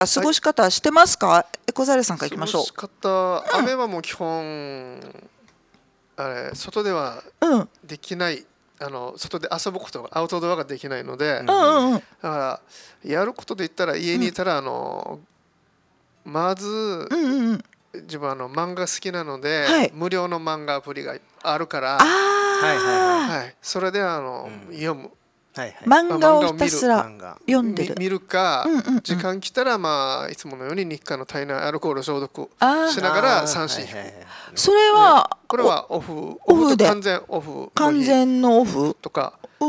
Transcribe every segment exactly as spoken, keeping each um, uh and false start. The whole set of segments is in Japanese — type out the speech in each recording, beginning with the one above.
過ごし方してますか、はい、エコザレさんからいきましょう。 過ごし方、うん、雨はもう基本あれ外ではできない、うん、あの外で遊ぶことがアウトドアができないので、 うんうんうん、だからやることで言ったら家にいたら、うん、あのまず、うんうんうん、自分あの漫画好きなので、はい、無料の漫画アプリがあるから、あ、はいはいはい、それであの、うん、読む、 はいはい、漫画をひたすら読んでる、 見るか、うんうんうん、時間来たら、まあ、いつものように日課の体内アルコール消毒しながら三振引く、はいはいはい、 それは、 ね、これはオフオフで完全オフ完全のオフとか、 うん、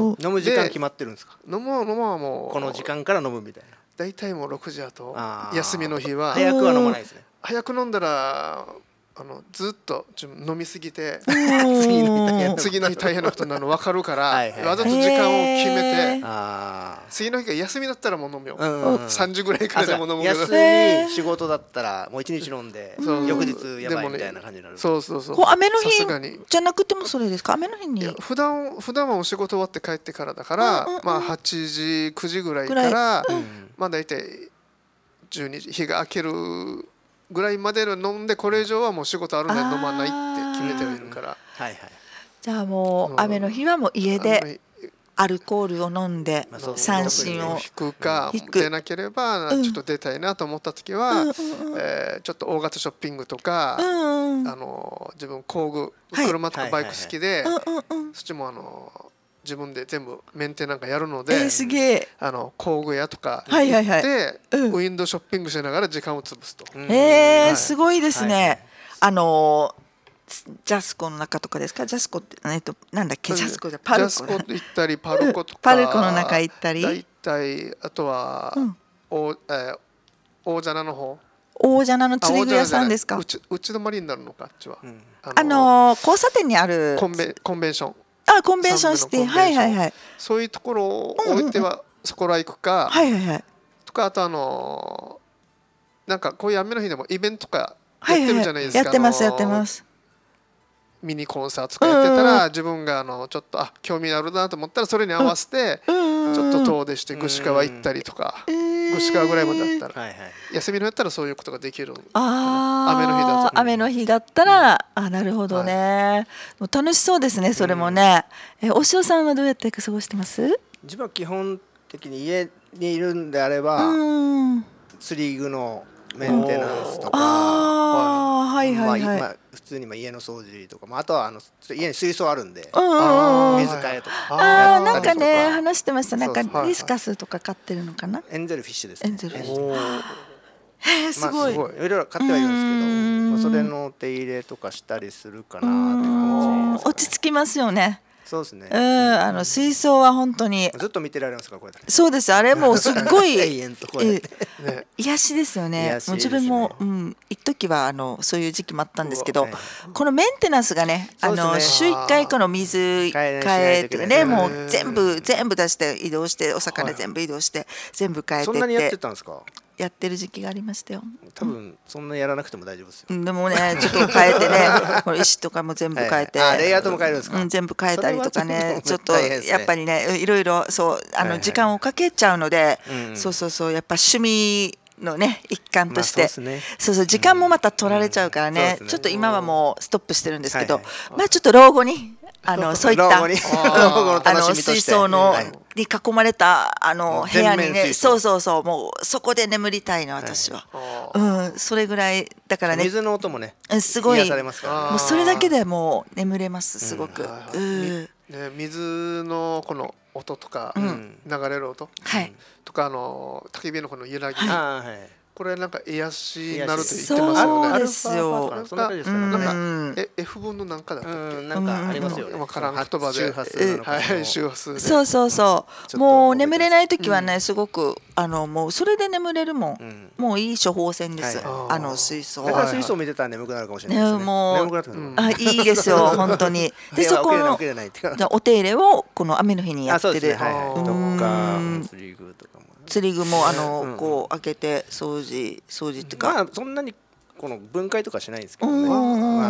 飲む時間決まってるんですか？ 飲む飲むはもうこの時間から飲むみたいな。 だいたいもうろくじだと休みの日は早くは飲まないですね。 早く飲んだらあのずっと飲みすぎて次の日大変なことになるの分かるからはい、はい、わざと時間を決めて、あ次の日が休みだったらもう飲むよ、うんうん、さんじぐらいからでも飲むけど、 休み仕事だったらもう一日飲んで翌日やばいみたいな感じになる、ね、 そうそうそう、 こう雨の日じゃなくてもそれですか？雨の日にいや普段普段はお仕事終わって帰ってからだから、うんうんうん、まあはちじくじぐらいから、うん、まあ大体じゅうにじ日が明けるぐらいまで飲んで、これ以上はもう仕事あるので飲まないって決めてはいるから、はいはい、 じゃあもう雨の日はもう家でアルコールを飲んで三振を引くか、出なければちょっと出たいなと思った時は、うんえー、ちょっと大型ショッピングとか、うん、あの自分工具、はい、車とかバイク好きで、そっちもあの自分で全部メンテなんかやるので、 えー、すげえ、 あの工具屋とか行って、はいはいはい、うん、ウィンドウショッピングしながら時間を潰すと、 うん、えーはい、すごいですね、はいはい、あのジャスコの中とかですか？ジャスコって、えっと、なんだっけ、ジャスコじゃパルコ、 ジャスコ行ったりパルコとかパルコの中行ったり、 だいたいあとは、うん、おえー、大蛇名の方、 大蛇名の釣り具屋さんですか？ うちうちのまりになるのか、あっちは、うん、 あのー、あのー、交差点にあるコンベコンベンション、 あ、コンベンションシティ、はいはいはい、 そういうところを置いては、うんうん、そこら行くか、 はいはいはい、 とか、あとあのー、なんかこういう雨の日でもイベントとかやってるじゃないですか、はいはい、 やってますやってます、 ミニコンサートとかやってたら、うんうん、自分があのちょっとあ興味あるなと思ったらそれに合わせてちょっと遠出して串川行ったりとか、串川ぐらいまでだったら、はいはい、休みの日だったらそういうことができる。 あ、 雨の日だと、 雨の日だったら、うん、あ、なるほどね、はい、楽しそうですね、それもね、うん、えお塩さんはどうやって過ごしてます？ 自分は基本的に家にいるんであれば、うん、釣り具のメンテナンスとか、 あ、はいはいはい、 まあ、普通に家の掃除とか、まあ、あとはあの家に水槽あるんで、水替えとか、 ああ、なんかね話してました。なんかディスカスとか飼ってるのかな。 エンゼルフィッシュですね。 エンゼルフィッシュ。へえ、すごい。 いろいろ飼ってはいるんですけど、まあ、それの手入れとかしたりするかなって感じ、ね。 落ち着きますよね。 そうですね。 うん、あの水槽は本当にずっと見てられますか、これ。 そうです。あれもうすっごい永遠とこうやってね、癒しですよね。もう自分も、うん、一時はあのそういう時期もあったんですけど、このメンテナンスがね、あの週一回この水替えっていうね、もう全部全部出して移動して、お魚全部移動して全部変えてって。 そんなにやってたんですか？ やってる時期がありましたよ。 多分そんなやらなくても大丈夫ですよ。 でもね、ちょっと変えてね、この石とかも全部変えて、 あ、レイアウトも変えるんですか？ うん、全部変えたりとかね、ちょっとやっぱりね、いろいろそうあの時間をかけちゃうので、そうそうそう、やっぱ趣味のね一環として、そうそう時間もまた取られちゃうからね、ちょっと今はもうストップしてるんですけど、まあちょっと老後に。あのそういったあの水槽のに囲まれたあの部屋にね、そうそうそう、もうそこで眠りたいの私は、うん、それぐらいだからね、 水の音もねすごい、 癒されますからね、 もうそれだけでもう眠れますすごく、うん、 ね、水のこの音とか、うん、流れる音、はい、とかあの焚き火のこの揺らぎ、はい、これなんか癒しになると言ってますよね。 そうですよ。 そんな感じですかね。なんかえ F 分のなんかだったっけ？ なんかありますよね。 わからん言葉で。 周波数なのか。 はい、周波数で。 そうそうそう。もう眠れない時はね、すごくあのもうそれで眠れるもん。もういい処方箋です。あの水槽。 だから水槽見てたら眠くなるかもしれないですね。 もうあいいですよ本当に。でそこのお手入れをこの雨の日にやってる。 とか釣り具とかも。 釣り具もあのこう開けて掃除掃除っていうか、 まあそんなにこの分解とかしないんですけどね、あの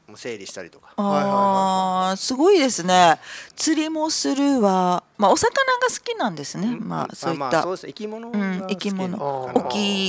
整理したりとか。 ああ、すごいですね。釣りもするわ。まあお魚が好きなんですね。まあそういったそうです。生き物が生き物、大きい